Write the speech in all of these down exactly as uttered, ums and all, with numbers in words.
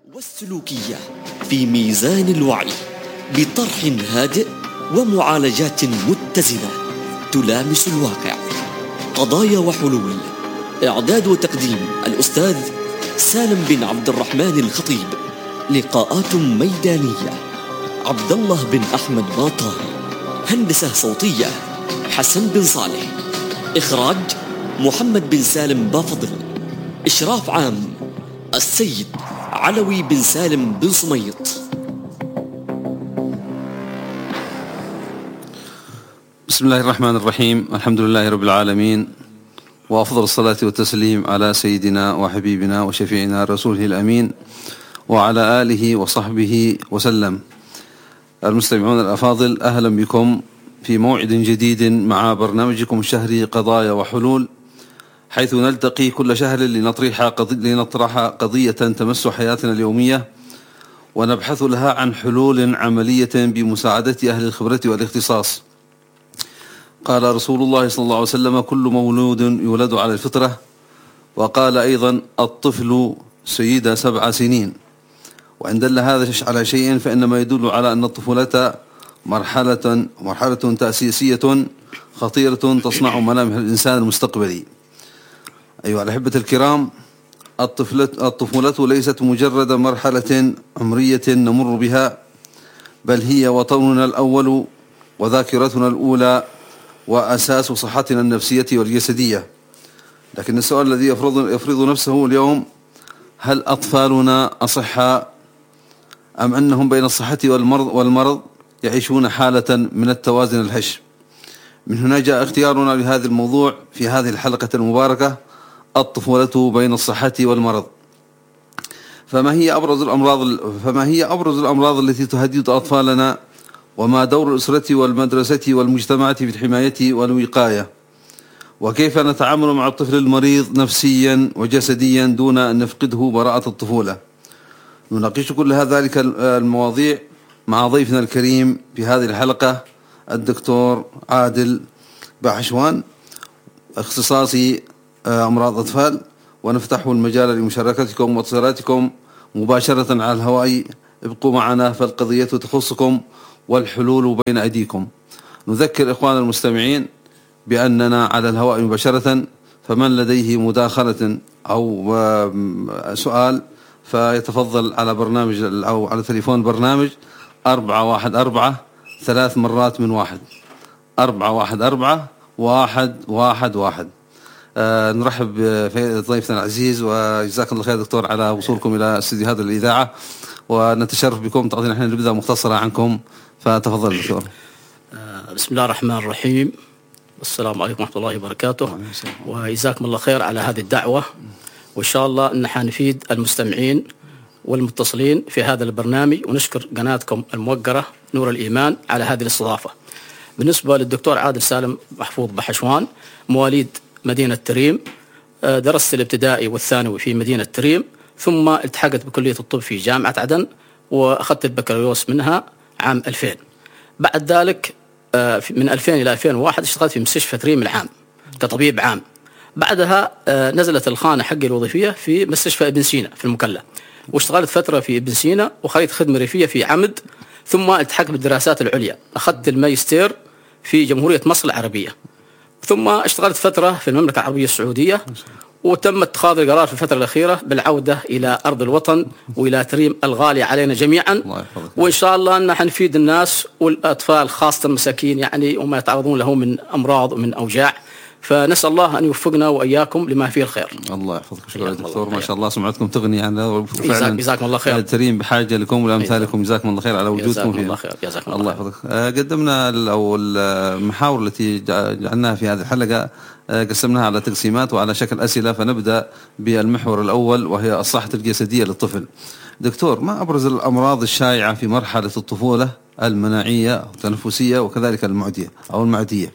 والسلوكية في ميزان الوعي بطرح هادئ ومعالجات متزنة تلامس الواقع. قضايا وحلول. إعداد وتقديم الأستاذ سالم بن عبد الرحمن الخطيب. لقاءات ميدانية عبد الله بن أحمد باطاهي. هندسة صوتية حسن بن صالح. إخراج محمد بن سالم بافضل. إشراف عام السيد علوي بن سالم بن صميط. بسم الله الرحمن الرحيم. الحمد لله رب العالمين، وأفضل الصلاة والتسليم على سيدنا وحبيبنا وشفيعنا رسوله الأمين وعلى آله وصحبه وسلم. المستمعون الأفاضل، أهلا بكم في موعد جديد مع برنامجكم الشهري قضايا وحلول، حيث نلتقي كل شهر لنطرح قضية, لنطرح قضية تمس حياتنا اليومية ونبحث لها عن حلول عملية بمساعدة أهل الخبرة والاختصاص. قال رسول الله صلى الله عليه وسلم: كل مولود يولد على الفطرة. وقال أيضا: الطفل سيد سبع سنين. وإن دل هذا على شيء فإنما يدل على أن الطفولة مرحلة مرحلة تأسيسية خطيرة تصنع ملامح الإنسان المستقبلي. أيها الأحبة الكرام، الطفولة, الطفولة ليست مجرد مرحلة عمرية نمر بها، بل هي وطننا الأول وذاكرتنا الأولى وأساس صحتنا النفسية والجسدية. لكن السؤال الذي يفرض, يفرض نفسه اليوم: هل أطفالنا أصحاء أم أنهم بين الصحة والمرض, والمرض يعيشون حالة من التوازن الهش؟ من هنا جاء اختيارنا لهذا الموضوع في هذه الحلقة المباركة: الطفولة بين الصحة والمرض. فما هي أبرز الأمراض فما هي أبرز الأمراض التي تهدد أطفالنا؟ وما دور الأسرة والمدرسة والمجتمع في الحماية والوقاية؟ وكيف نتعامل مع الطفل المريض نفسيا وجسديا دون أن نفقده براءة الطفولة؟ نناقش كل ذلك المواضيع مع ضيفنا الكريم في هذه الحلقة، الدكتور عادل بحشوان، اختصاصي أمراض أطفال. ونفتح المجال لمشاركتكم واتصالاتكم مباشرة على الهواء. ابقوا معنا فالقضية تخصكم والحلول بين أيديكم. نذكر إخوان المستمعين بأننا على الهواء مباشرة، فمن لديه مداخلة أو سؤال فيتفضل على برنامج أو على تليفون برنامج أربعة واحد أربعة ثلاث مرات من واحد أربعة واحد أربعة واحد واحد واحد. آه نرحب في ضيفنا العزيز، وجزاكم الله خير دكتور على وصولكم إلى استديوهات الإذاعة، ونتشرف بكم. تعطينا احنا نبدأ مختصرة عنكم، فتفضل دكتور. آه بسم الله الرحمن الرحيم، والسلام عليكم ورحمة الله وبركاته، وجزاكم الله خير على هذه الدعوة، وإن شاء الله أن حنفيد المستمعين والمتصلين في هذا البرنامج. ونشكر قناتكم الموقرة نور الإيمان على هذه الاستضافة. بالنسبة للدكتور عادل سالم محفوظ بحشوان، مواليد مدينة تريم، درست الابتدائي والثانوي في مدينة تريم، ثم التحقت بكلية الطب في جامعة عدن، وأخذت البكالوريوس منها عام ألفين. بعد ذلك من ألفين إلى ألفين وواحد اشتغلت في مستشفى تريم العام كطبيب عام. بعدها نزلت الخانة حقي الوظيفية في مستشفى ابن سينا في المكلا، واشتغلت فترة في ابن سينا، وخذت خدمة ريفية في عمد، ثم التحقت بالدراسات العليا، أخذت الماجستير في جمهورية مصر العربية، ثم اشتغلت فترة في المملكة العربية السعودية، وتم اتخاذ القرار في الفترة الأخيرة بالعودة إلى أرض الوطن وإلى تريم الغالي علينا جميعا. وإن شاء الله أن حنفيد الناس والأطفال خاصة المساكين يعني، وما يتعرضون له من أمراض ومن أوجاع. فنسأل الله أن يوفقنا وإياكم لما فيه الخير. الله يحفظك. شكرا دكتور، ما شاء الله سمعتكم تغني عن فعلا. جزاكم الله خير. تريم بحاجة لكم ولأمثالكم. جزاكم الله خير على وجودكم فيه. الله خير. جزاكم الله يحفظك. قدمنا أو المحاور التي جعلناها في هذه الحلقة قسمناها على تقسيمات وعلى شكل أسئلة، فنبدأ بالمحور الأول وهي الصحة الجسدية للطفل. دكتور، ما أبرز الأمراض الشائعة في مرحلة الطفولة المناعية والتنفسية وكذلك المعدية أو المعدية؟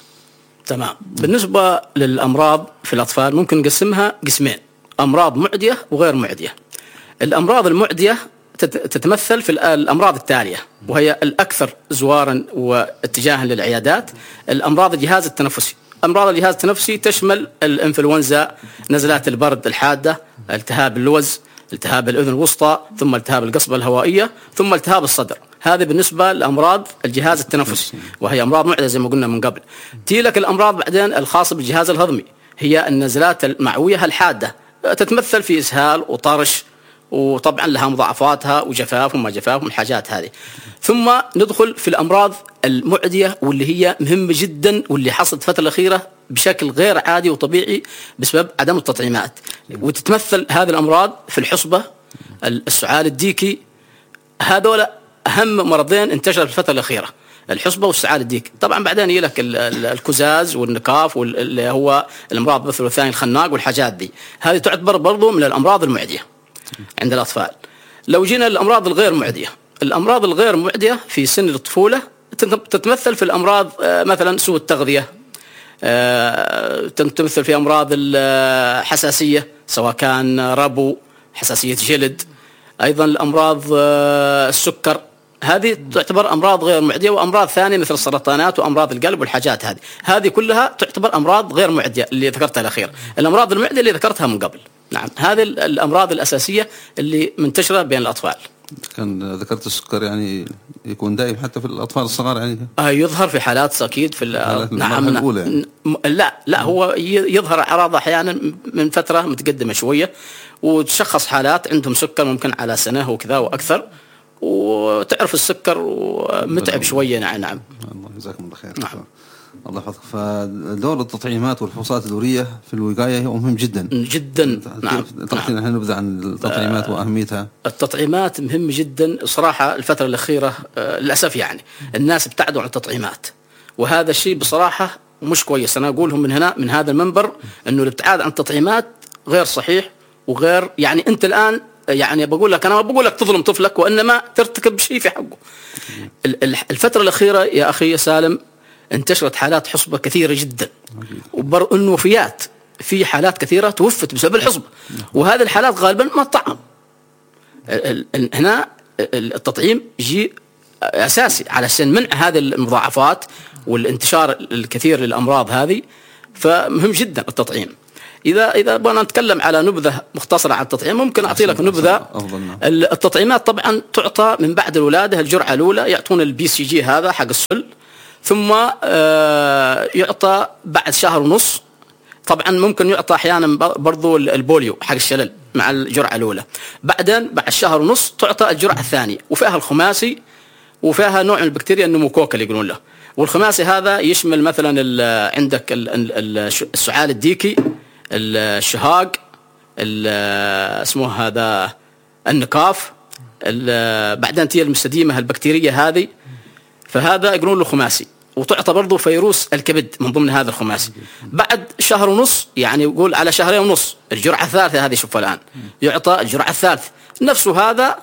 تمام. بالنسبة للأمراض في الأطفال ممكن نقسمها قسمين: أمراض معدية وغير معدية. الأمراض المعدية تتمثل في الأمراض التالية، وهي الأكثر زوارا واتجاها للعيادات: الأمراض الجهاز التنفسي. أمراض الجهاز التنفسي تشمل الإنفلونزا، نزلات البرد الحادة، التهاب اللوز، التهاب الأذن الوسطى، ثم التهاب القصبة الهوائية، ثم التهاب الصدر. هذه بالنسبة لأمراض الجهاز التنفسي، وهي أمراض معدية زي ما قلنا من قبل. تي لك الأمراض بعدين الخاصة بالجهاز الهضمي، هي النزلات المعوية الحادة، تتمثل في إسهال وطرش، وطبعا لها مضاعفاتها وجفاف وما جفاف والحاجات هذه. ثم ندخل في الأمراض المعدية واللي هي مهمة جدا، واللي حصلت الفترة الأخيرة بشكل غير عادي وطبيعي بسبب عدم التطعيمات. وتتمثل هذه الأمراض في الحصبة، السعال الديكي. هذول أهم مرضين انتشروا في الفترة الأخيرة، الحصبة والسعال الديكي. طبعا بعدين يلك الكزاز والنكاف واللي هو الأمراض مثل الثاني الخناق والحاجات دي. هذه تعتبر برضو من الأمراض المعدية عند الأطفال. لو جينا للأمراض الغير معدية، الأمراض الغير معدية في سن الطفولة تتمثل في الأمراض مثلا سوء التغذية، تتمثل في أمراض الحساسية سواء كان ربو، حساسية جلد، أيضا الأمراض السكر. هذه تعتبر أمراض غير معدية. وأمراض ثانية مثل السرطانات وأمراض القلب والحاجات هذه، هذه كلها تعتبر أمراض غير معدية اللي ذكرتها الأخير. الأمراض المعدية اللي ذكرتها من قبل. نعم، هذه الأمراض الأساسية اللي منتشرة بين الأطفال. كان ذكرت السكر يعني يكون دائم حتى في الأطفال الصغار يعني؟ آه يظهر في حالات أكيد في نعم الأولى يعني. لا لا هو يظهر أعراض أحيانا من فترة متقدمة شوية، وتشخص حالات عندهم سكر ممكن على سنة وكذا وأكثر، وتعرف السكر ومتعب شوية. نعم نعم. الله جزاكم الله خير. نعم. الله يحفظك. فدور التطعيمات والفحوصات الدورية في الوقاية هو مهم جدا جدا. نعم. نحن نعم. نبدأ عن التطعيمات آه وأهميتها. التطعيمات مهمة جدا صراحة. الفترة الأخيرة آه للأسف يعني الناس ابتعدوا عن التطعيمات، وهذا الشيء بصراحة مش كويس. أنا أقولهم من هنا من هذا المنبر إنه الابتعاد عن التطعيمات غير صحيح وغير يعني. أنت الآن يعني بقول لك، أنا ما بقول لك تظلم طفلك، وإنما ترتكب شيء في حقه. الفترة الأخيرة يا أخي يا سالم انتشرت حالات حصبة كثيرة جدا، وبر وفيات في حالات كثيرة توفت بسبب الحصبة، وهذه الحالات غالبا ما تطعم. هنا التطعيم يجي أساسي علشان منع هذه المضاعفات والانتشار الكثير للأمراض هذه، فمهم جدا التطعيم. إذا إذا بدنا نتكلم على نبذة مختصرة عن التطعيم، ممكن أعطي لك نبذة. التطعيمات طبعا تعطى من بعد الولادة. الجرعة الأولى يعطون البي سي جي هذا حق السل، ثم يعطى بعد شهر ونص. طبعا ممكن يعطى أحيانا برضو البوليو حق الشلل مع الجرعة الأولى. بعدين بعد شهر ونص تعطى الجرعة الثانية، وفيها الخماسي وفيها نوع من البكتيريا النموكوك اللي يقولون له. والخماسي هذا يشمل مثلا عندك السعال الديكي، الشهاق، اسمه هذا النكاف، بعدين تي المستديمة البكتيرية هذه، فهذا يقولون له خماسي. وتعطى برضو فيروس الكبد من ضمن هذا الخماسي. بعد شهر ونص يعني يقول على شهرين ونص الجرعة الثالثة هذه. شوف الآن يعطى الجرعة الثالثة نفسه هذا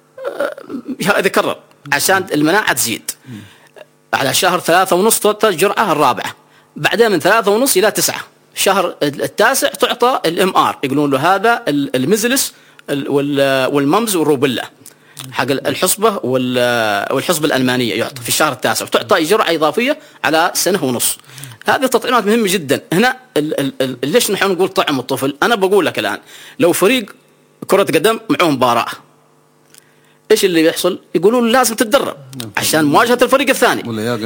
يتكرر عشان المناعة تزيد. على شهر ثلاثة ونص تعطى الجرعة الرابعة، بعدين من ثلاثة ونص إلى تسعة. شهر التاسع تعطى الام ار، يقولون له هذا المزلس والممز والروبيلا حق الحصبة والحصبة الألمانية، يعطى في الشهر التاسع، وتعطى جرعة إضافية على سنة ونص. هذه التطعيمات مهمة جدا. هنا ال ال ليش نحن نقول طعم الطفل؟ أنا بقول لك الآن لو فريق كرة قدم معهم مباراة، إيش اللي بيحصل؟ يقولون لازم تتدرب عشان مواجهة الفريق الثاني.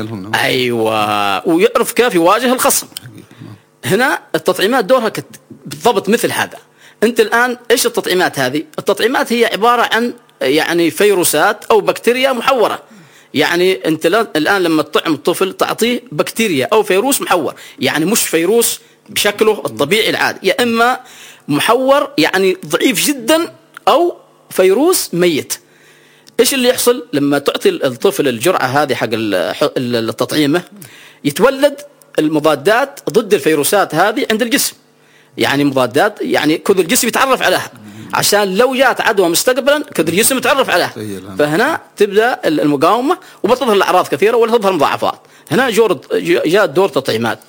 أيوة، ويعرف كيف يواجه الخصم. هنا التطعيمات دورها بالضبط مثل هذا. أنت الآن إيش التطعيمات هذه؟ التطعيمات هي عبارة عن يعني فيروسات أو بكتيريا محورة. يعني أنت الآن لما تطعم الطفل تعطيه بكتيريا أو فيروس محور، يعني مش فيروس بشكله الطبيعي العادي، يا إما محور يعني ضعيف جدا أو فيروس ميت. إيش اللي يحصل لما تعطي الطفل الجرعة هذه حق التطعيمة؟ يتولد المضادات ضد الفيروسات هذه عند الجسم، يعني مضادات يعني كذا الجسم يتعرف عليها، عشان لو جاءت عدوى مستقبلا كذا الجسم يتعرف عليها. فهنا تبدأ المقاومة وبتظهر الأعراض كثيرة ولا تظهر مضاعفات. هنا جور جاء دور تطعيمات.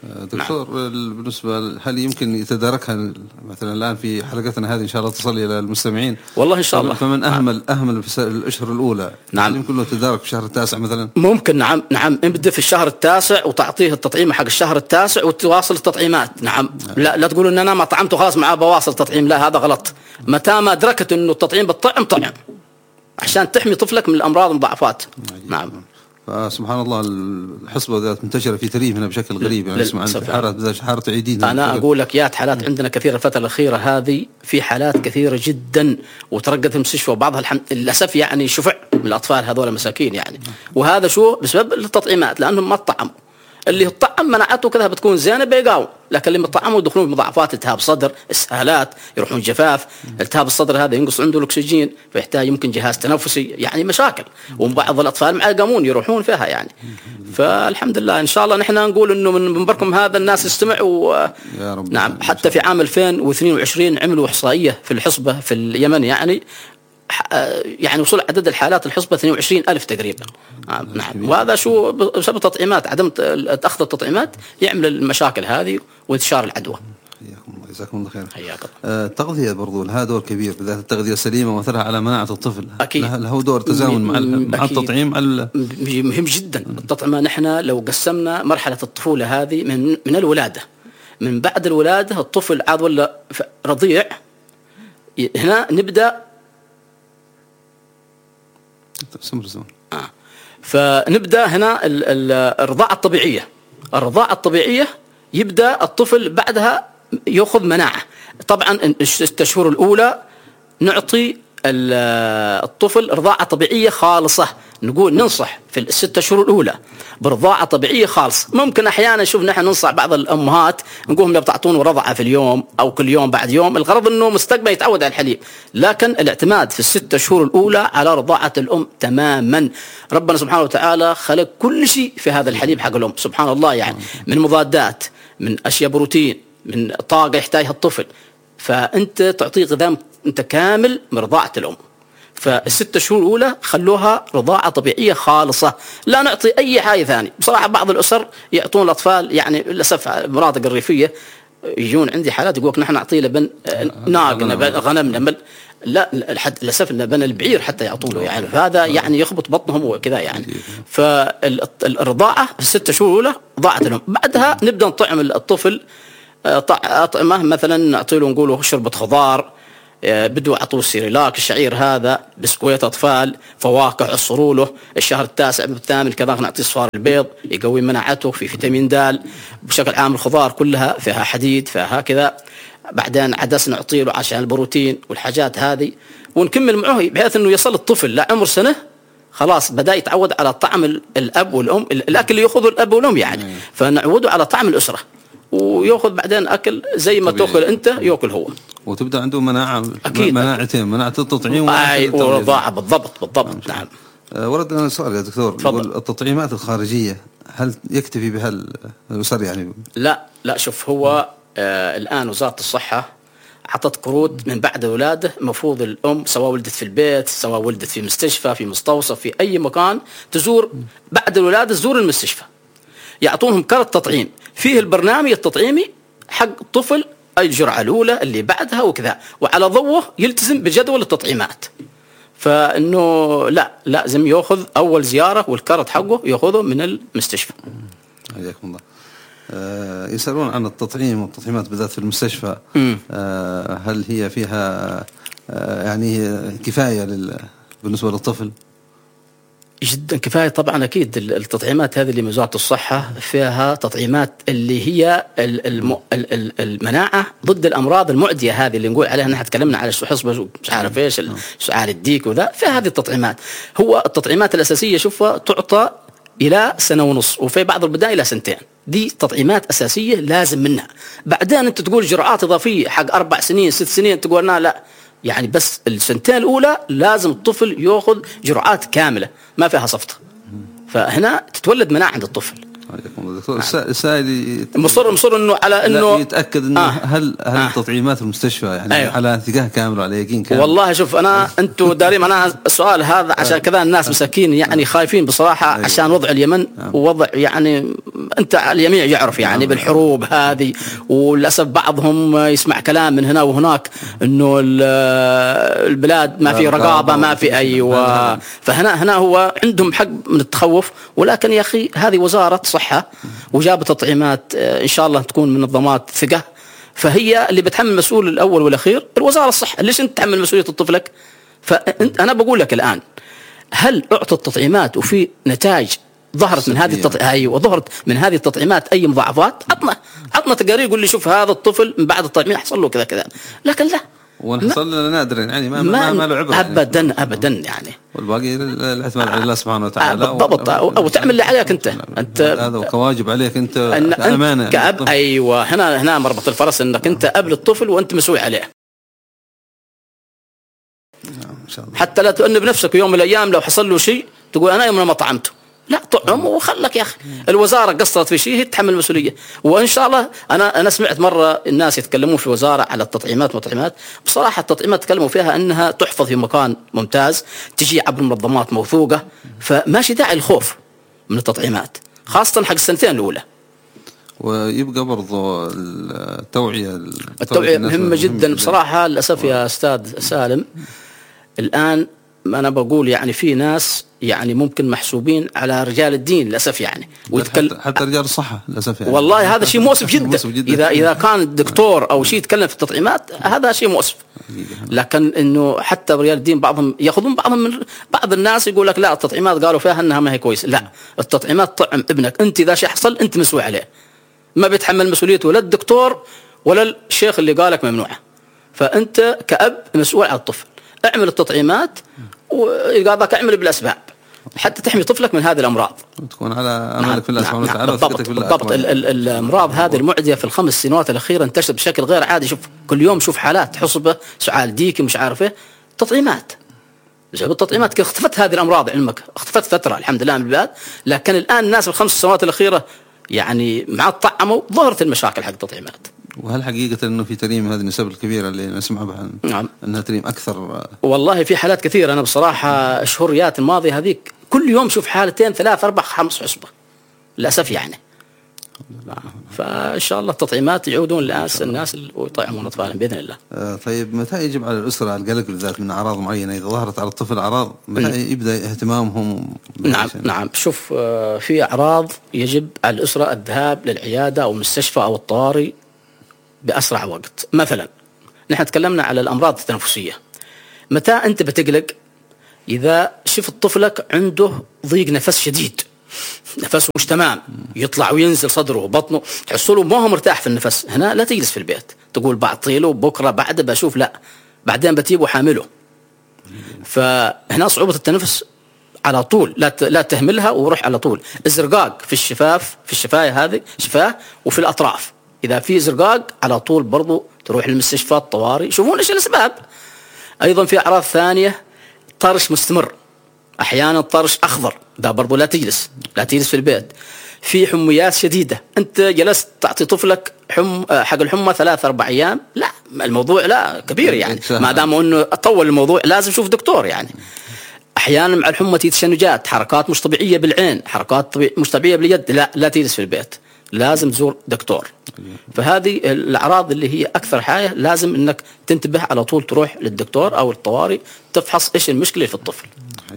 دكتور نعم. بالنسبة هل يمكن يتداركها مثلا الآن في حلقتنا هذه إن شاء الله تصل إلى المستمعين؟ والله إن شاء الله. فمن أهمل أهمل في الأشهر الأولى نعم يمكن له تدارك في الشهر التاسع مثلا؟ ممكن نعم نعم ابدأ في الشهر التاسع وتعطيه التطعيم حق الشهر التاسع وتواصل التطعيمات. نعم, نعم. لا لا تقول إن أنا ما طعمته خلاص معاه بواصل تطعيم، لا هذا غلط. متى ما أدركت إنه التطعيم بالطعم طعم عشان تحمي طفلك من الأمراض والمضاعفات. نعم. فسبحان الله الحصبة ذات منتشرة في تريفنا بشكل غريب، يعني نسمع عن حارة ذات حارة عيدين. أنا أقول لك يا حالات عندنا كثيرة الفترة الأخيرة هذه، في حالات كثيرة جدا وترقت في المستشفى، وبعضها الحمد للأسف يعني شفع من الأطفال هذول مساكين يعني. وهذا شو بسبب التطعيمات، لأنهم ما طعموا. اللي الطعم مناعته كذا بتكون زينة بيقاوم، لكن اللي مطعموا يدخلون بمضاعفات التهاب صدر، اسهالات، يروحون جفاف. التهاب الصدر هذا ينقص عنده الاكسجين فيحتاج يمكن جهاز تنفسي، يعني مشاكل. وبعض الاطفال مع القامون يروحون فيها يعني. فالحمد لله ان شاء الله نحن نقول انه من منبركم هذا الناس يستمعوا. يا رب. نعم. حتى في عام ألفين واثنين وعشرين عملوا احصائيه في الحصبه في اليمن، يعني يعني وصل عدد الحالات الحصبة اثنين وعشرين ألف تقريبا. نعم. وهذا شو بسبب التطعيمات، عدم أخذ التطعيمات يعمل المشاكل هذه وانتشار العدوى. حياكم الله، جزاكم الله خير. حياكم. التغذية برضو لها دور كبير، بالذات التغذية السليمة ومثلها على مناعة الطفل. أكيد. له دور تزامن مع مع التطعيم. مهم جدا التطعيم. نحن لو قسمنا مرحلة الطفولة هذه من من الولادة، من بعد الولادة الطفل عاد ولا رضيع، هنا نبدأ آه. فنبدأ هنا الرضاعة الطبيعية. الرضاعة الطبيعية يبدأ الطفل بعدها يأخذ مناعة. طبعا الست أشهر الأولى نعطي الطفل رضاعة طبيعية خالصة، نقول ننصح في الست أشهر الأولى برضاعة طبيعية خالص. ممكن أحيانا نشوف نحن ننصح بعض الأمهات نقول لهم بتعطون رضعة في اليوم أو كل يوم بعد يوم، الغرض أنه مستقبل يتعود على الحليب. لكن الاعتماد في الست أشهر الأولى على رضاعة الأم تماما. ربنا سبحانه وتعالى خلق كل شيء في هذا الحليب حق الأم سبحان الله، يعني من مضادات، من أشياء بروتين، من طاقة يحتاجها الطفل. فأنت تعطيه غذاء أنت كامل من رضاعة الأم. فالست شهور الأولى خلوها رضاعة طبيعية خالصة، لا نعطي أي حاجة ثانية. بصراحة بعض الأسر يعطون الأطفال يعني للأسف المناطق الريفية يجون عندي حالات يقولك نحن نعطي لبن ناقنا غنم نمل، لا للأسف لبن البعير حتى يعطونه يعني، فهذا يعني يخبط بطنهم وكذا يعني. فالرضاعة في الست شهور الأولى رضاعة الأم. بعدها نبدأ نطعم الطفل أطعمة، مثلا نعطي له نقوله شربة خضار، بدو عطوه السيريلاك الشعير هذا، بسكويت أطفال، فواكه عصروا له. الشهر التاسع بالثامن كذا نعطي صفار البيض يقوي مناعته، في فيتامين د. بشكل عام الخضار كلها فيها حديد فيها كذا. بعدين عدس نعطي له عشان البروتين والحاجات هذه، ونكمل معه بحيث انه يصل الطفل لعمر سنة خلاص بدأ يتعود على طعم الأب والأم، الأكل اللي يأخذه الأب والأم يعني. فنعوده على طعم الأسرة، ويأخذ بعدين أكل زي ما تأكل أنت يأكل هو، وتبدأ عنده مناعة. أكيد. مناعتين، مناعة التطعيم والرضاعة. بالضبط بالضبط. نعم. أه وردنا سؤال يا دكتور، يقول التطعيمات الخارجية هل يكتفي بها الأسر يعني؟ لا لا شوف هو آه الآن وزارة الصحة عطت قروض من بعد الولادة. مفروض الأم سواء ولدت في البيت سواء ولدت في مستشفى في مستوصف في أي مكان تزور بعد الولادة تزور المستشفى، يعطونهم كرت تطعيم فيه البرنامج التطعيمي حق الطفل، أي الجرعة الأولى اللي بعدها وكذا، وعلى ضوءه يلتزم بجدول التطعيمات. فإنه لا لازم يأخذ أول زيارة والكرت حقه يأخذه من المستشفى. حياكم الله. آه يسألون عن التطعيم والتطعيمات بالذات في المستشفى. آه هل هي فيها آه يعني كفاية بالنسبة للطفل؟ جدا كفاية طبعا أكيد. التطعيمات هذه اللي من وزارة الصحة فيها تطعيمات اللي هي المناعة ضد الأمراض المعدية هذه اللي نقول عليها. نحن تكلمنا على الحصبة مش عارف إيش سعار الديك وذا، في هذه التطعيمات. هو التطعيمات الأساسية شوفها تعطى إلى سنة ونص، وفي بعض البلدان إلى سنتين. دي تطعيمات أساسية لازم منها. بعدين أنت تقول جرعات إضافية حق أربع سنين ست سنين تقول لا لا، يعني بس السنتين الأولى لازم الطفل يأخذ جرعات كاملة ما فيها صفطة. فهنا تتولد مناعة عند الطفل. دكتور السائل مصر مصر انه على انه يتاكد انه آه هل هل آه تطعيمات المستشفى يعني أيوه. على ثقه كامله وعلى يقين كامل. والله شوف انا انتم دارين انا السؤال هذا عشان كذا الناس مساكين يعني خايفين بصراحه. أيوه. عشان وضع اليمن ووضع يعني انت الجميع يعرف يعني بالحروب هذه، وللاسف بعضهم يسمع كلام من هنا وهناك انه البلاد ما في رقابه ما في ايوه. فهنا هنا هو عندهم حق من التخوف، ولكن يا اخي هذه وزاره صحه وجابت تطعيمات ان شاء الله تكون منظمات ثقه، فهي اللي بتحمل المسؤول الاول والاخير الوزاره الصحه. ليش انت تحمل مسؤوليه طفلك؟ فانت انا بقول لك الان هل اعطت التطعيمات وفي نتائج ظهرت من هذه التطعيمات ايوه ظهرت من هذه التطعيمات اي مضاعفات؟ عطنا عطنا تقارير يقول لي شوف هذا الطفل من بعد التطعيم حصل له كذا كذا، لكن لا ونحصل لنا نادرا يعني ما ما, ما له عبره ابدا يعني. ابدا يعني والباقي الاعتماد على الله سبحانه وتعالى بالضبط. أو, أو تعمل اللي عليك انت انت هذا كواجب عليك انت امانه كأب. ايوه هنا هنا مربط الفرس انك انت اب للطفل وانت مسؤول عليه. إن شاء الله. حتى لا تؤنب نفسك يوم من الايام لو حصل له شيء تقول انا يوم ما طعمته، لا طعم وخلك يا اخي. الوزاره قصرت في شيء هي تتحمل المسؤوليه. وان شاء الله انا انا سمعت مره الناس يتكلمون في الوزاره على التطعيمات والتطعيمات، بصراحه التطعيمات تكلموا فيها انها تحفظ في مكان ممتاز، تجي عبر منظمات موثوقه، فماشي داعي الخوف من التطعيمات خاصه حق السنتين الاولى. ويبقى برضو التوعيه التوعيه مهمه جدا بصراحه. للاسف يا استاذ سالم الان أنا بقول يعني في ناس يعني ممكن محسوبين على رجال الدين للأسف يعني ويتكلم حتى, حتى رجال الصحة للأسف يعني. والله هذا شيء مؤسف جدا. مؤسف جدا إذا إذا كان دكتور أو شيء يتكلم في التطعيمات هذا شيء مؤسف. لكن إنه حتى رجال الدين بعضهم يأخذون بعضهم من بعض الناس يقول لك لا التطعيمات قالوا فيها أنها ما هي كويسة. لا التطعيمات طعم ابنك أنت إذا شيء حصل أنت مسؤول عليه، ما بيتحمل مسؤوليته ولا الدكتور ولا الشيخ اللي قالك ممنوعة. فأنت كأب مسؤول على الطفل، اعمل التطعيمات وقاعدك اعمل بالاسباب حتى تحمي طفلك من هذه الامراض وتكون على امالك في الله سبحانه وتعالى. بالضبط بالضبط. الامراض هذه المعديه في الخمس سنوات الاخيره انتشرت بشكل غير عادي. شوف كل يوم شوف حالات حصبه سعال ديكي مش عارف ايه تطعيمات. بسبب التطعيمات كيف اختفت هذه الامراض علمك، اختفت فتره الحمد لله من البلاد، لكن الان الناس في الخمس سنوات الاخيره يعني مع طعموا ظهرت المشاكل حق التطعيمات. وهل حقيقة أنه في تريم هذه النسب الكبيرة اللي نسمع بها نعم. أنها تريم أكثر؟ والله في حالات كثيرة. أنا بصراحة الشهريات الماضية هذيك كل يوم شوف حالتين ثلاث أربع خمس حصبة للأسف يعني. فإن شاء الله التطعيمات يعودون للناس الناس ويطعمون أطفالهم بإذن الله. آه طيب متى يجب على الأسرة القلق بالذات من أعراض معينة إذا ظهرت على الطفل أعراض متى يبدأ اهتمامهم؟ نعم نعم شوف آه في أعراض يجب على الأسرة الذهاب للعيادة أو المستشفى أو الطوارئ بأسرع وقت. مثلا نحن تكلمنا على الأمراض التنفسية. متى أنت بتقلق؟ إذا شفت طفلك عنده ضيق نفس شديد، نفسه مش تمام، يطلع وينزل صدره وبطنه، تحصله ما هو مرتاح في النفس، هنا لا تجلس في البيت تقول بعطيله بكرة بعد بشوف، لا بعدين بتيبه حامله. فهنا صعوبة التنفس على طول لا لا تهملها وروح على طول. الزرقاق في الشفاف في الشفاية هذه شفاه وفي الأطراف، إذا في زرقاق على طول برضو تروح للمستشفى الطوارئ يشوفون إيش الأسباب. أيضا في أعراض ثانية طرش مستمر، أحيانا طرش أخضر، ده برضو لا تجلس لا تجلس في البيت. في حميات شديدة، أنت جلست تعطي طفلك حم حق الحمى ثلاث أربع أيام، لا الموضوع لا كبير يعني، ما دام أنه طول الموضوع لازم شوف دكتور يعني. أحيانا مع الحمى تيجي تشنجات، حركات مش طبيعية بالعين، حركات مش طبيعية باليد، لا لا تجلس في البيت، لازم تزور دكتور. فهذه الأعراض اللي هي أكثر حاجة لازم أنك تنتبه على طول، تروح للدكتور أو الطوارئ تفحص إيش المشكلة في الطفل.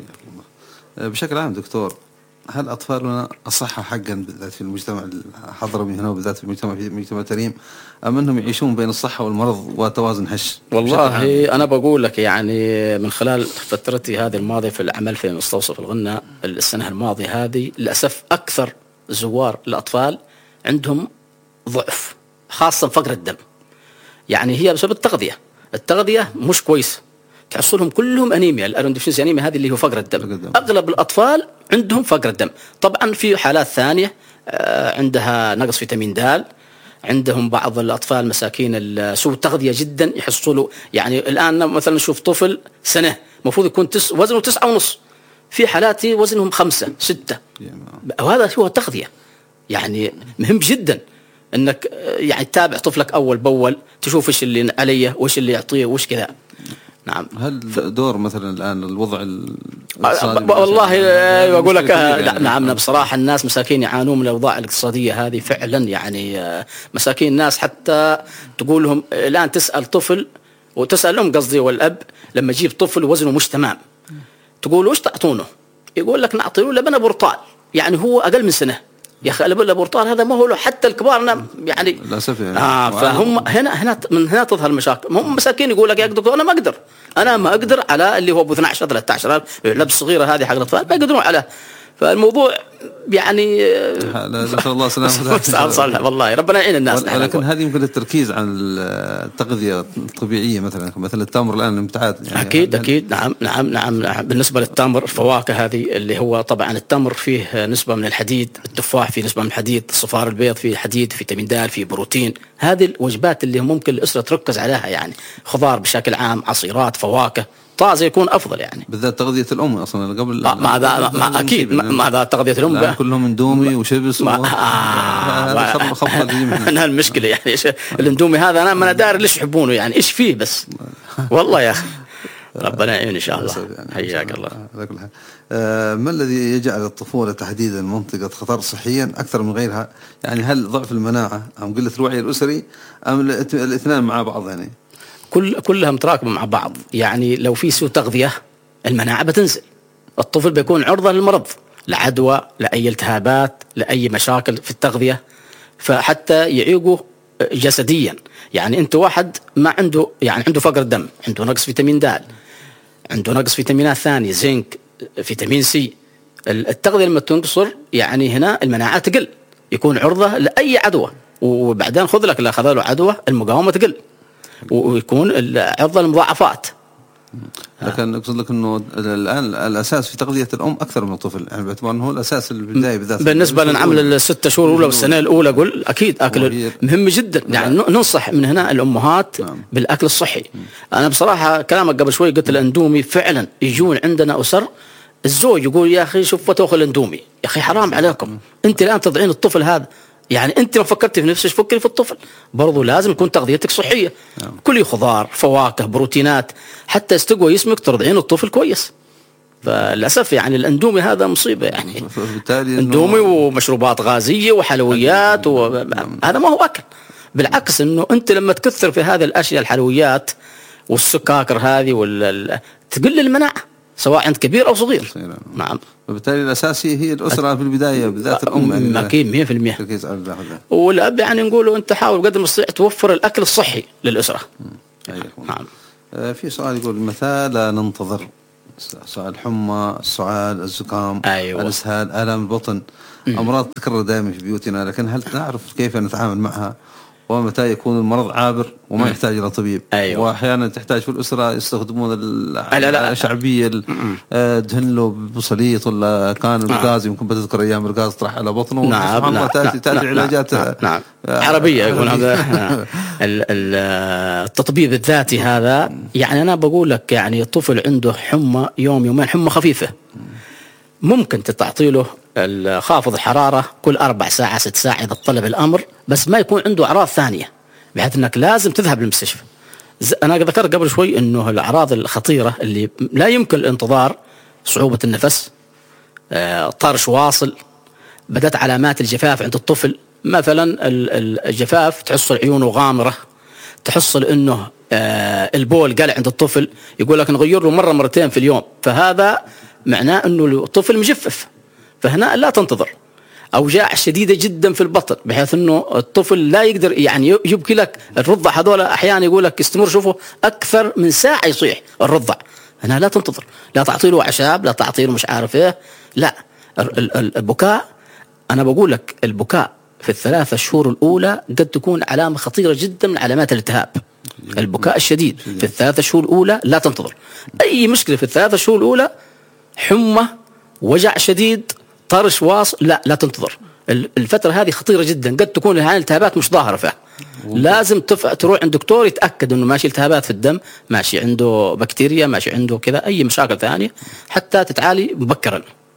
بشكل عام دكتور، هل أطفالنا الصحة حقا بالذات في المجتمع الحضرمي هنا وبالذات في المجتمع في مجتمع تريم، أم أنهم يعيشون بين الصحة والمرض وتوازن هش؟ والله أنا بقول لك يعني من خلال فترتي هذه الماضية في العمل في مستوصف الغنى السنة الماضية هذه، للأسف أكثر زوار الأطفال عندهم ضعف، خاصة فقر الدم. يعني هي بسبب التغذية، التغذية مش كويس، تحصلهم كلهم أنيميا، الأيرون ديفشنسي أنيميا هذه اللي هو فقر الدم. فقر الدم. أغلب الأطفال عندهم فقر الدم. طبعا في حالات ثانية عندها نقص فيتامين د، عندهم بعض الأطفال مساكين سوء التغذية جدا يحصلوا، يعني الآن مثلا نشوف طفل سنة مفروض يكون تس وزنه تسعة ونص، في حالات وزنهم خمسة ستة، وهذا هو التغذية. يعني مهم جدا انك يعني تتابع طفلك اول باول، تشوف ايش اللي عليه وايش اللي يعطيه وايش كذا. نعم. هل دور مثلا الآن الوضع والله بقول لك يعني نعم بصراحة الناس مساكين يعانون من الأوضاع الاقتصادية هذه فعلا، يعني مساكين الناس حتى تقول لهم الآن تسأل طفل وتسألهم قصدي والأب لما يجيب طفل وزنه مش تمام تقول وش تعطونه؟ يقول لك نعطيه لبن برتقال، يعني هو أقل من سنة. يا أخي لبن برتقال هذا ما هو له حتى الكبار يعني للأسف يعني. آه فهم هنا هنا من هنا تظهر المشاكل. هم مساكين يقول لك يا دكتور أنا ما أقدر، أنا ما أقدر على اللي هو ب اثناشر ثلاثة عشر لبس صغيرة هذه حق الأطفال ما يقدرون على. فالموضوع يعني نسأل الله سلامة صالح والله ربنا يعين الناس. ولكن هذه يمكن التركيز عن التغذية الطبيعية مثلا مثل التمر الآن المبتعات يعني أكيد أكيد نعم نعم نعم نعم. بالنسبة للتمر الفواكه هذه اللي هو طبعا التمر فيه نسبة من الحديد، التفاح فيه نسبة من الحديد، الصفار البيض فيه حديد، فيتامين د، فيه بروتين. هذه الوجبات اللي ممكن الأسرة تركز عليها، يعني خضار بشكل عام، عصيرات، فواكه طازة يكون أفضل يعني. بالذات تغذية الأم أصلا قبل ما هذا ما أكيد ما هذا تغذية الأم كلهم اندومي وشيبس هذا خبط أنا المشكلة يعني إيش الاندومي هذا أنا ما أنا داري ليش يحبونه يعني إيش فيه بس والله يا أخي ربنا يعين إن شاء الله. حياك الله. ما الذي يجعل الطفولة تحديدا منطقة خطر صحيا أكثر من غيرها؟ يعني هل ضعف المناعة أم قلة الوعي الأسري أم الاثنان مع بعض؟ يعني كل كلها متراكمة مع بعض. يعني لو في سوء تغذية المناعة بتنزل، الطفل بيكون عرضة للمرض، لعدوى، لأي التهابات، لأي مشاكل في التغذية، فحتى يعيقه جسديا. يعني أنت واحد ما عنده يعني عنده فقر دم، عنده نقص فيتامين د، عنده نقص فيتامينات ثانية زنك، فيتامين سي، التغذية لما تنقصر يعني هنا المناعة تقل، يكون عرضة لأي عدوى، وبعدين خذ لك لا خذ له عدوى المقاومة تقل ويكون عرضة للمضاعفات. لكن أقصد لك إنه الآن الأساس في تغذية الأم أكثر من الطفل، يعني باعتبار إنه هو الأساس البداية بالذات. بالنسبة لنعمل الست شهور الأولى والسنة الأولى أقول أكيد أكل مهم جدا، يعني ننصح من هنا الأمهات نعم. بالأكل الصحي. أنا بصراحة كلامك قبل شوي قلت الأندومي فعلا يجون عندنا أسر الزوج يقول يا أخي شوف تأكل أندومي، يا أخي حرام عليكم أنت الآن تضعين الطفل هذا، يعني أنت ما فكرت في نفسك فكري في الطفل برضو، لازم يكون تغذيتك صحية نعم. كل خضار فواكه بروتينات حتى يستقوى جسمك ترضعين الطفل كويس. فللأسف يعني الأندومي هذا مصيبة، يعني أندومي ومشروبات غازية وحلويات و... هذا ما هو أكل، بالعكس إنه أنت لما تكثر في هذه الأشياء الحلويات والسكاكر هذه وال... تقل المناعة سواء عند كبير أو صغير. نعم. وبالتالي الأساسي هي الأسرة في البداية بالذات الأم يعني أكيد مية في المية. والأب يعني نقوله أنت حاول قدر المستطاع توفر الأكل الصحي للأسرة. نعم. آه في سؤال يقول متى لا ننتظر؟ سؤال الحمى، السعال، الزكام، أيوة. الإسهال، آلام البطن، أمراض تكرر دائما في بيوتنا، لكن هل نعرف كيف نتعامل معها؟ ومتى يكون المرض عابر وما يحتاج إلى طبيب؟ أيوة. وأحيانا تحتاج في الأسرة يستخدمون الشعبية دهن له بصليط ولا كان الغاز، يمكن بتذكر أيام الغاز طرح على بطنه. نعم نعم. تأتي تأتي نعم. علاجات نعم. نعم. عربية يقول هذا التطبيب الذاتي هذا. يعني أنا بقول لك يعني الطفل عنده حمى يوم يومين حمى خفيفة ممكن تعطي له خافض الحرارة كل أربع ساعة ست ساعة إذا طلب الأمر، بس ما يكون عنده أعراض ثانية بحيث أنك لازم تذهب للمستشفى. أنا ذكرت قبل شوي أنه الأعراض الخطيرة اللي لا يمكن الانتظار، صعوبة النفس، طرش واصل، بدأت علامات الجفاف عند الطفل، مثلا الجفاف تحصل عيونه غامرة، تحصل أنه البول قلع عند الطفل، يقول لك نغير له مرة مرتين في اليوم، فهذا معناه أنه الطفل مجفف، فهنا لا تنتظر. أوجاع شديدة جدا في البطن بحيث أنه الطفل لا يقدر يعني يبكي لك، الرضع هذول أحيانا يقول لك استمر شوفوا أكثر من ساعة يصيح الرضع، هنا لا تنتظر، لا تعطي له أعشاب، لا تعطي له مش عارف إيه، لا البكاء. أنا بقول لك البكاء في الثلاثة شهور الأولى قد تكون علامة خطيرة جدا من علامات الالتهاب. البكاء الشديد في الثلاثة شهور الأولى لا تنتظر. أي مشكلة في الثلاثة شهور الأولى، حمى، وجع شديد، طرش واصل، لا لا تنتظر. الفترة هذه خطيرة جدا، قد تكون هاي الالتهابات مش ظاهرة فيها، لازم تف... تروح عند دكتور يتأكد انه ماشي التهابات في الدم، ماشي عنده بكتيريا، ماشي عنده كذا اي مشاكل ثانية، حتى تتعالي مبكرا.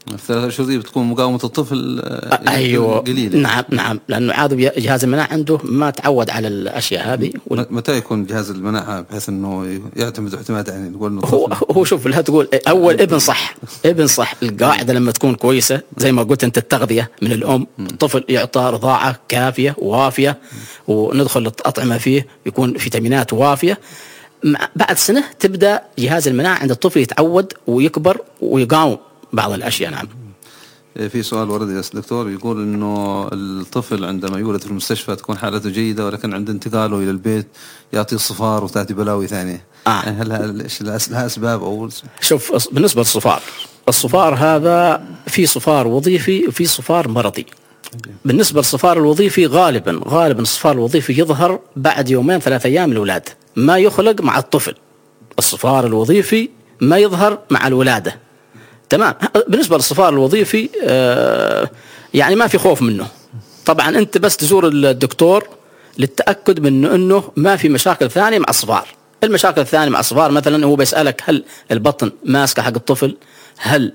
الثلاث أشهر دي بتكون مقاومة الطفل أيوة قليلة. نعم نعم، لأنه عاد جهاز المناعة عنده ما تعود على الأشياء هذه. متى يكون جهاز المناعة بحيث إنه يعتمد اعتماد يعني نقول إنه هو هو شوف لا تقول أول ابن صح ابن صح القاعدة لما تكون كويسة زي ما قلت أنت، التغذية من الأم، الطفل يعطى رضاعة كافية ووافية، وندخل الأطعمة فيه يكون فيتامينات وافية. بعد سنة تبدأ جهاز المناعة عند الطفل يتعود ويكبر ويقاوم بعض الأشياء. نعم. في سؤال ورد يا دكتور يقول إنه الطفل عندما يولد في المستشفى تكون حالته جيدة، ولكن عند انتقاله إلى البيت يعطي صفار وتأتي بلاوي ثانية. آه. هل لها أسباب أو؟ شوف بالنسبة للصفار، الصفار هذا في صفار وظيفي وفي صفار مرضي. بالنسبة للصفار الوظيفي غالبا غالبا الصفار الوظيفي يظهر بعد يومين ثلاث أيام من الولادة، ما يخلق مع الطفل. الصفار الوظيفي ما يظهر مع الولادة. تمام. بالنسبة للصفار الوظيفي آه يعني ما في خوف منه. طبعا أنت بس تزور الدكتور للتأكد منه أنه ما في مشاكل ثانية مع الصفار. المشاكل الثانية مع الصفار مثلا هو بيسألك هل البطن ماسكة حق الطفل، هل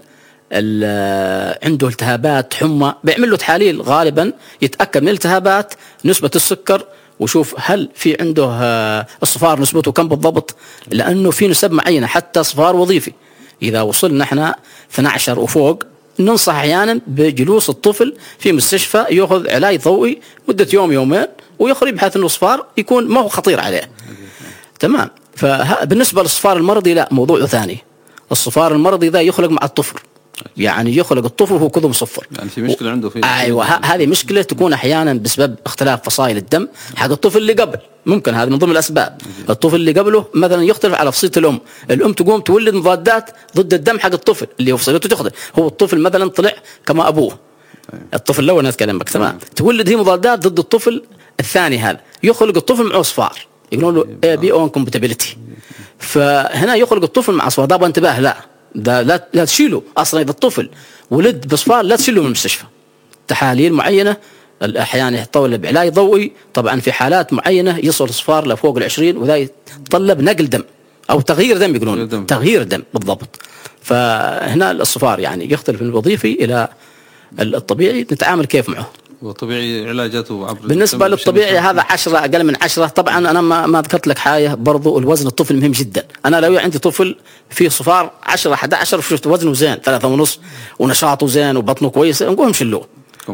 عنده التهابات، حمى، بيعمل له تحاليل غالبا يتأكد من الالتهابات، نسبة السكر، وشوف هل في عنده الصفار نسبته كم بالضبط، لأنه في نسب معينة حتى صفار وظيفي إذا وصلنا احنا اثني عشر وفوق ننصح أحيانا بجلوس الطفل في مستشفى يأخذ علاج ضوئي مدة يوم يومين ويخرج بحيث أنه الصفار يكون ما هو خطير عليه. تمام. فبالنسبة للصفار المرضي لا، موضوع ثاني. الصفار المرضي ذا يخلق مع الطفل، يعني يخلق الطفل وهو كذا مصفر، يعني في مشكلة عنده في ايوه هذه مشكلة تكون احيانا بسبب اختلاف فصائل الدم حق الطفل اللي قبل، ممكن هذا من ضمن الاسباب. الطفل اللي قبله مثلا يختلف على فصيلة الام، الام تقوم تولد مضادات ضد الدم حق الطفل اللي هو فصيلته تختلف، هو الطفل مثلا طلع كما ابوه الطفل الاول انا اتكلم بك تمام، تولد هي مضادات ضد الطفل الثاني هذا، يخلق الطفل معه صفار يقولون له اي بي اون كومباتيبلتي، فهنا يخلق الطفل مع صفار. ده انتباه، لا ده لا, لا تشيله اصلا. اذا الطفل ولد بصفار لا تشيله من المستشفى، تحاليل معينه احيانا يحتوي بعلاج ضوئي، طبعا في حالات معينه يصل صفار لفوق العشرين وذا يتطلب نقل دم او تغيير دم، يقولون دم. تغيير دم بالضبط. فهنا الصفار يعني يختلف من الوظيفي الى الطبيعي، نتعامل كيف معه. وطبيعي علاجاته عبر بالنسبة للطبيعي هذا عشرة أقل من عشرة. طبعا أنا ما ما ذكرت لك حاجة برضو، الوزن الطفل مهم جدا. أنا لو عندي طفل فيه صفار عشرة أحد عشر وشفت وزنه زين ثلاثة ونص ونشاطه زين وبطنه كويسة نقول مشلوه.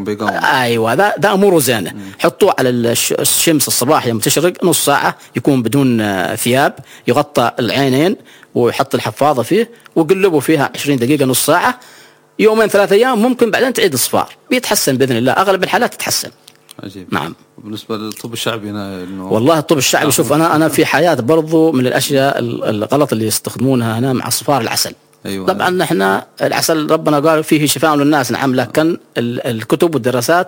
أيوة ده ده أموره زينة. حطوه على الشمس الصباح يوم تشرق نص ساعة، يكون بدون ثياب، يغطى العينين ويحط الحفاضة فيه وقلبه فيها عشرين دقيقة نص ساعة، يومين ثلاثة أيام ممكن بعدين تعيد الصفار، بيتحسن بإذن الله، أغلب الحالات تتحسن. عجيب. نعم. بالنسبة للطب الشعبي هنا إنه والله الطب الشعبي شوف أنا أنا في حياة برضو من الأشياء الغلط اللي يستخدمونها هنا مع صفار العسل. أيوة. طبعا نحن العسل ربنا قال فيه شفاء للناس، نعم، لكن الكتب والدراسات